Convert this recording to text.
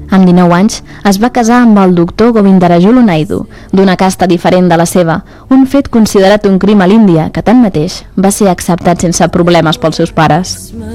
Amb 19 anys es va casar amb el doctor Govindarajulu Naidu, d'una casta diferent de la seva, un fet considerat un crim a l'Índia que tanmateix va ser acceptat sense problemes pels seus pares.